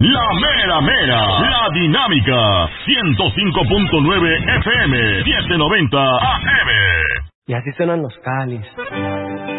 La mera mera, la dinámica, 105.9 FM, 790 AM. Y así suenan los Cáliz.